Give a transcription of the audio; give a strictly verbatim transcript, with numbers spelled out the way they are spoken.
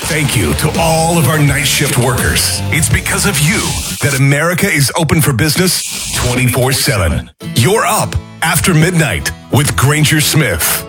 Thank you to all of our night shift workers. It's because of you that America is open for business twenty-four seven. You're up after midnight with Granger Smith.